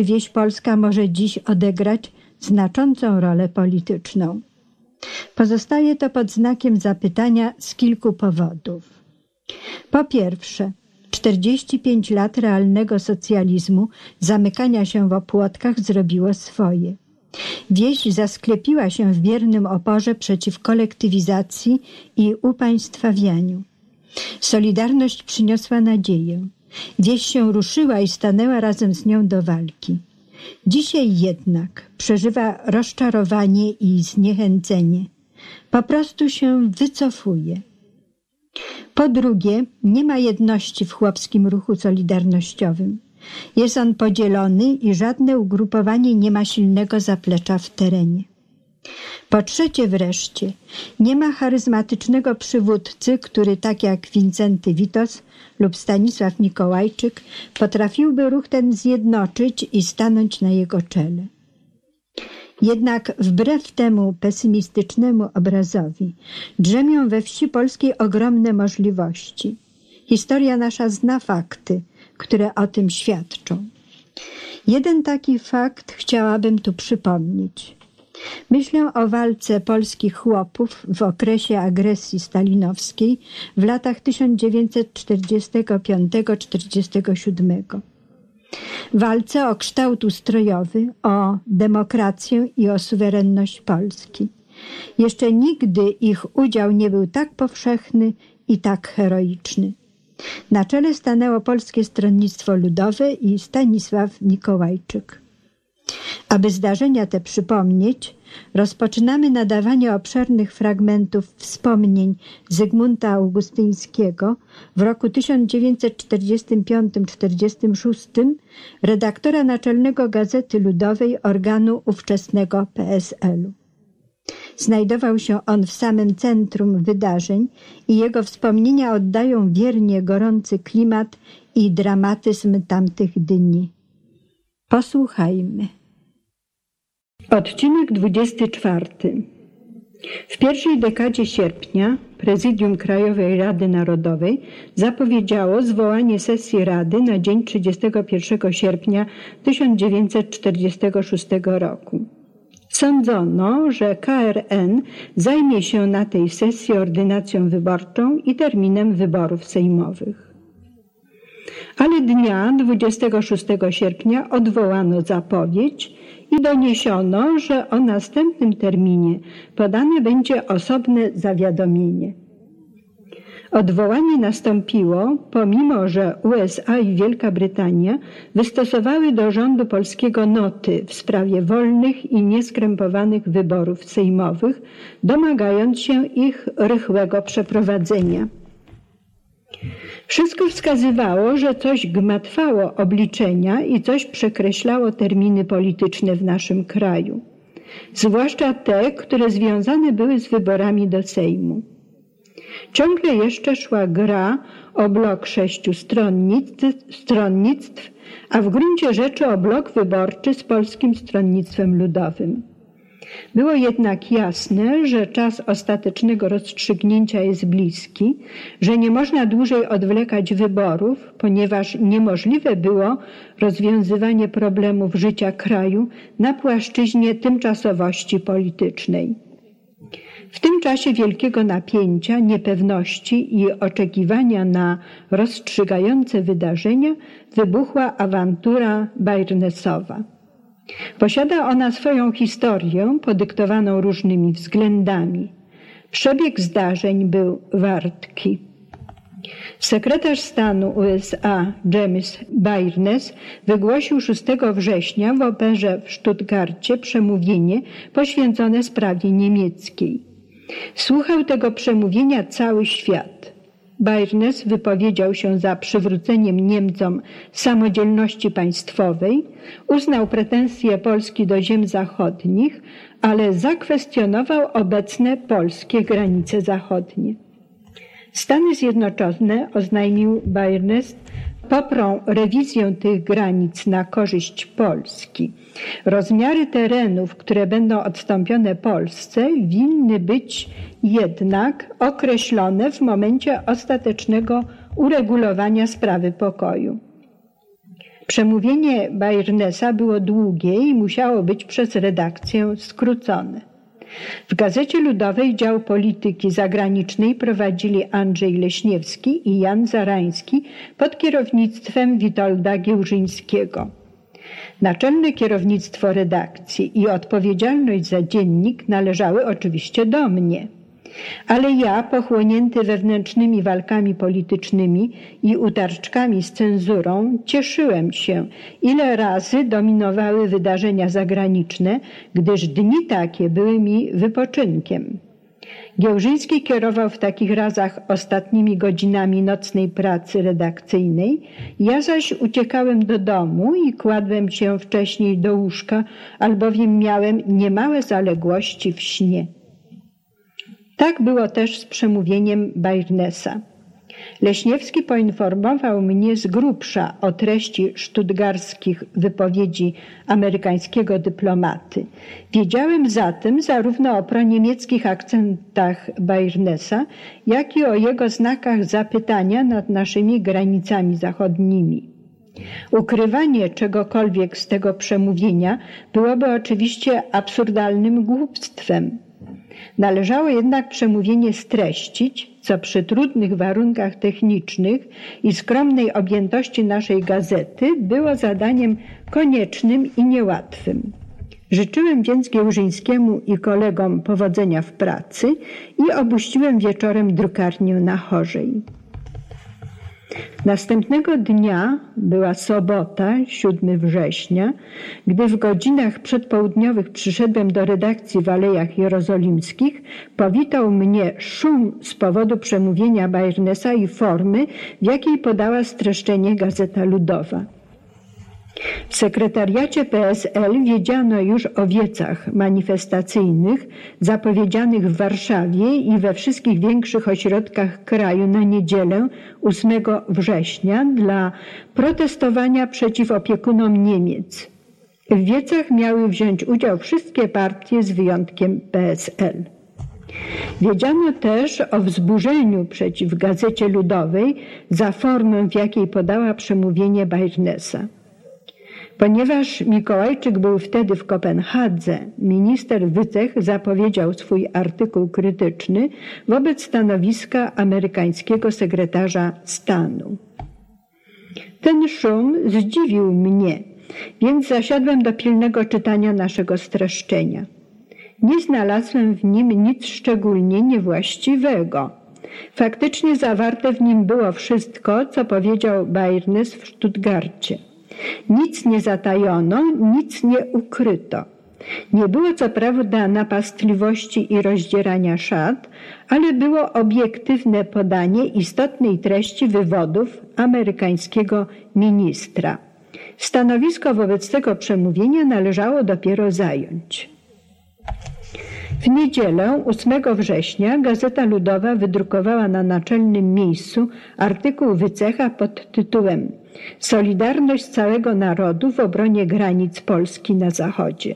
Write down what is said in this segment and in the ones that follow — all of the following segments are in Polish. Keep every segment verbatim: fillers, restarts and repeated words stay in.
czy wieś polska może dziś odegrać znaczącą rolę polityczną? Pozostaje to pod znakiem zapytania z kilku powodów. Po pierwsze, czterdzieści pięć lat realnego socjalizmu, zamykania się w opłotkach zrobiło swoje. Wieś zasklepiła się w biernym oporze przeciw kolektywizacji i upaństwawianiu. Solidarność przyniosła nadzieję. Wieś się ruszyła i stanęła razem z nią do walki. Dzisiaj jednak przeżywa rozczarowanie i zniechęcenie. Po prostu się wycofuje. Po drugie, nie ma jedności w chłopskim ruchu solidarnościowym. Jest on podzielony i żadne ugrupowanie nie ma silnego zaplecza w terenie. Po trzecie wreszcie, nie ma charyzmatycznego przywódcy, który tak jak Wincenty Witos lub Stanisław Mikołajczyk potrafiłby ruch ten zjednoczyć i stanąć na jego czele. Jednak wbrew temu pesymistycznemu obrazowi drzemią we wsi polskiej ogromne możliwości. Historia nasza zna fakty, które o tym świadczą. Jeden taki fakt chciałabym tu przypomnieć. Myślę o walce polskich chłopów w okresie agresji stalinowskiej w latach tysiąc dziewięćset czterdziestego piątego do czterdziestego siódmego. Walce o kształt ustrojowy, o demokrację i o suwerenność Polski. Jeszcze nigdy ich udział nie był tak powszechny i tak heroiczny. Na czele stanęło Polskie Stronnictwo Ludowe i Stanisław Mikołajczyk. Aby zdarzenia te przypomnieć, rozpoczynamy nadawanie obszernych fragmentów wspomnień Zygmunta Augustyńskiego w roku tysiąc dziewięćset czterdziestym piątym do czterdziestego szóstego, redaktora naczelnego Gazety Ludowej, organu ówczesnego P S L u. Znajdował się on w samym centrum wydarzeń i jego wspomnienia oddają wiernie gorący klimat i dramatyzm tamtych dni. Posłuchajmy. Odcinek dwudziesty czwarty. W pierwszej dekadzie sierpnia Prezydium Krajowej Rady Narodowej zapowiedziało zwołanie sesji Rady na dzień trzydziestego pierwszego sierpnia tysiąc dziewięćset czterdziestego szóstego roku. Sądzono, że K R N zajmie się na tej sesji ordynacją wyborczą i terminem wyborów sejmowych. Ale dnia dwudziestego szóstego sierpnia odwołano zapowiedź i doniesiono, że o następnym terminie podane będzie osobne zawiadomienie. Odwołanie nastąpiło, pomimo że U S A i Wielka Brytania wystosowały do rządu polskiego noty w sprawie wolnych i nieskrępowanych wyborów sejmowych, domagając się ich rychłego przeprowadzenia. Wszystko wskazywało, że coś gmatwało obliczenia i coś przekreślało terminy polityczne w naszym kraju, zwłaszcza te, które związane były z wyborami do Sejmu. Ciągle jeszcze szła gra o blok sześciu stronnictw, stronnictw, a w gruncie rzeczy o blok wyborczy z Polskim Stronnictwem Ludowym. Było jednak jasne, że czas ostatecznego rozstrzygnięcia jest bliski, że nie można dłużej odwlekać wyborów, ponieważ niemożliwe było rozwiązywanie problemów życia kraju na płaszczyźnie tymczasowości politycznej. W tym czasie wielkiego napięcia, niepewności i oczekiwania na rozstrzygające wydarzenia wybuchła awantura Bayernesowa. Posiada ona swoją historię podyktowaną różnymi względami. Przebieg zdarzeń był wartki. Sekretarz stanu U S A James Bayernes wygłosił szóstego września w operze w Stuttgarcie przemówienie poświęcone sprawie niemieckiej. Słuchał tego przemówienia cały świat. Bayernes wypowiedział się za przywróceniem Niemcom samodzielności państwowej, uznał pretensje Polski do ziem zachodnich, ale zakwestionował obecne polskie granice zachodnie. Stany Zjednoczone, oznajmił Bayernes, poprą rewizję tych granic na korzyść Polski. Rozmiary terenów, które będą odstąpione Polsce, winny być jednak określone w momencie ostatecznego uregulowania sprawy pokoju. Przemówienie Bayernesa było długie i musiało być przez redakcję skrócone. W Gazecie Ludowej dział polityki zagranicznej prowadzili Andrzej Leśniewski i Jan Zarański pod kierownictwem Witolda Giełżyńskiego. Naczelne kierownictwo redakcji i odpowiedzialność za dziennik należały oczywiście do mnie. Ale ja, pochłonięty wewnętrznymi walkami politycznymi i utarczkami z cenzurą, cieszyłem się, ile razy dominowały wydarzenia zagraniczne, gdyż dni takie były mi wypoczynkiem. Giełżyński kierował w takich razach ostatnimi godzinami nocnej pracy redakcyjnej, ja zaś uciekałem do domu i kładłem się wcześniej do łóżka, albowiem miałem niemałe zaległości w śnie. Tak było też z przemówieniem Bayernesa. Leśniewski poinformował mnie z grubsza o treści sztutgarskich wypowiedzi amerykańskiego dyplomaty. Wiedziałem zatem zarówno o proniemieckich akcentach Bayernesa, jak i o jego znakach zapytania nad naszymi granicami zachodnimi. Ukrywanie czegokolwiek z tego przemówienia byłoby oczywiście absurdalnym głupstwem. Należało jednak przemówienie streścić, co przy trudnych warunkach technicznych i skromnej objętości naszej gazety było zadaniem koniecznym i niełatwym. Życzyłem więc Giełżyńskiemu i kolegom powodzenia w pracy i opuściłem wieczorem drukarnię na Chorzej. Następnego dnia była sobota, siódmego września, gdy w godzinach przedpołudniowych przyszedłem do redakcji w Alejach Jerozolimskich, powitał mnie szum z powodu przemówienia Bayernesa i formy, w jakiej podała streszczenie Gazeta Ludowa. W sekretariacie P S L wiedziano już o wiecach manifestacyjnych zapowiedzianych w Warszawie i we wszystkich większych ośrodkach kraju na niedzielę ósmego września dla protestowania przeciw opiekunom Niemiec. W wiecach miały wziąć udział wszystkie partie z wyjątkiem P S L. Wiedziano też o wzburzeniu przeciw Gazecie Ludowej za formę, w jakiej podała przemówienie Bayernesa. Ponieważ Mikołajczyk był wtedy w Kopenhadze, minister Wycech zapowiedział swój artykuł krytyczny wobec stanowiska amerykańskiego sekretarza stanu. Ten szum zdziwił mnie, więc zasiadłem do pilnego czytania naszego streszczenia. Nie znalazłem w nim nic szczególnie niewłaściwego. Faktycznie zawarte w nim było wszystko, co powiedział Bayernes w Stuttgarcie. Nic nie zatajono, nic nie ukryto. Nie było co prawda napastliwości i rozdzierania szat, ale było obiektywne podanie istotnej treści wywodów amerykańskiego ministra. Stanowisko wobec tego przemówienia należało dopiero zająć. W niedzielę ósmego września Gazeta Ludowa wydrukowała na naczelnym miejscu artykuł Wycecha pod tytułem „Solidarność całego narodu w obronie granic Polski na zachodzie”.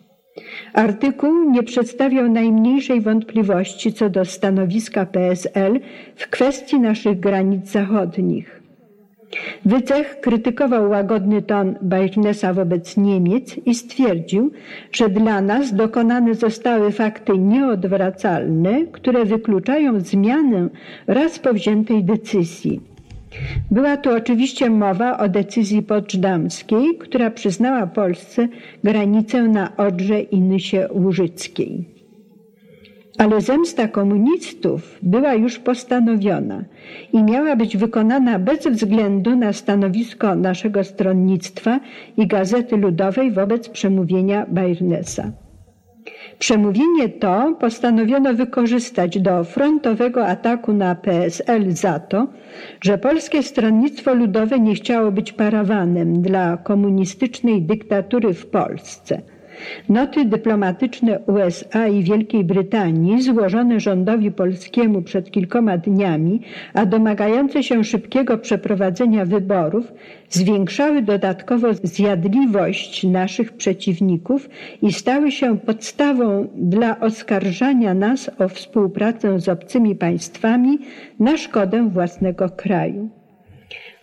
Artykuł nie przedstawiał najmniejszej wątpliwości co do stanowiska P S L w kwestii naszych granic zachodnich. Wycech krytykował łagodny ton Bayernesa wobec Niemiec i stwierdził, że dla nas dokonane zostały fakty nieodwracalne, które wykluczają zmianę raz powziętej decyzji. Była tu oczywiście mowa o decyzji poczdamskiej, która przyznała Polsce granicę na Odrze i Nysie Łużyckiej. Ale zemsta komunistów była już postanowiona i miała być wykonana bez względu na stanowisko naszego stronnictwa i Gazety Ludowej wobec przemówienia Bayernesa. Przemówienie to postanowiono wykorzystać do frontowego ataku na P S L za to, że Polskie Stronnictwo Ludowe nie chciało być parawanem dla komunistycznej dyktatury w Polsce. Noty dyplomatyczne U S A i Wielkiej Brytanii, złożone rządowi polskiemu przed kilkoma dniami, a domagające się szybkiego przeprowadzenia wyborów, zwiększały dodatkowo zjadliwość naszych przeciwników i stały się podstawą dla oskarżania nas o współpracę z obcymi państwami na szkodę własnego kraju.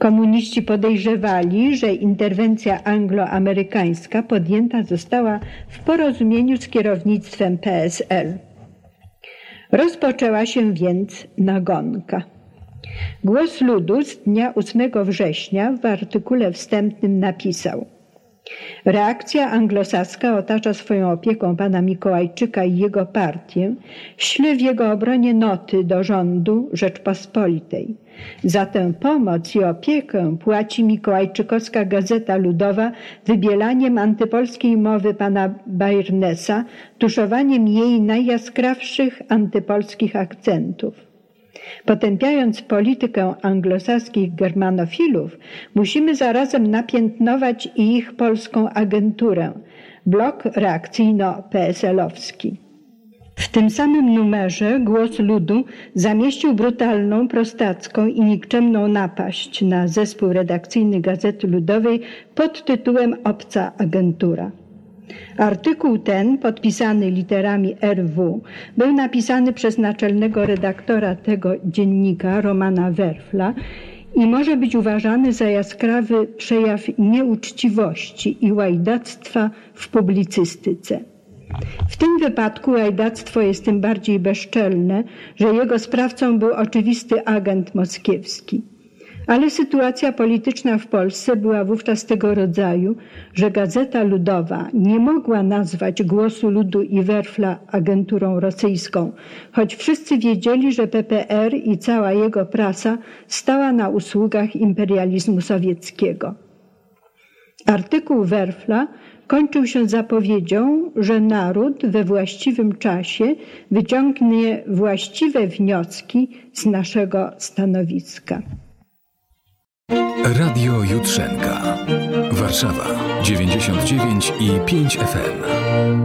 Komuniści podejrzewali, że interwencja angloamerykańska podjęta została w porozumieniu z kierownictwem P S L. Rozpoczęła się więc nagonka. Głos Ludu z dnia ósmego września w artykule wstępnym napisał: reakcja anglosaska otacza swoją opieką pana Mikołajczyka i jego partię, śle w jego obronie noty do rządu Rzeczpospolitej. Za tę pomoc i opiekę płaci mikołajczykowska Gazeta Ludowa wybielaniem antypolskiej mowy pana Bajrnesa, tuszowaniem jej najjaskrawszych antypolskich akcentów. Potępiając politykę anglosaskich germanofilów, musimy zarazem napiętnować i ich polską agenturę, blok reakcyjno-P S L-owski. W tym samym numerze Głos Ludu zamieścił brutalną, prostacką i nikczemną napaść na zespół redakcyjny Gazety Ludowej pod tytułem Obca agentura. Artykuł ten, podpisany literami R W, był napisany przez naczelnego redaktora tego dziennika, Romana Werfla, i może być uważany za jaskrawy przejaw nieuczciwości i łajdactwa w publicystyce. W tym wypadku łajdactwo jest tym bardziej bezczelne, że jego sprawcą był oczywisty agent moskiewski. Ale sytuacja polityczna w Polsce była wówczas tego rodzaju, że Gazeta Ludowa nie mogła nazwać Głosu Ludu i Werfla agenturą rosyjską, choć wszyscy wiedzieli, że P P R i cała jego prasa stała na usługach imperializmu sowieckiego. Artykuł Werfla kończył się zapowiedzią, że naród we właściwym czasie wyciągnie właściwe wnioski z naszego stanowiska. Radio Jutrzenka. Warszawa dziewięćdziesiąt dziewięć i pięć F M.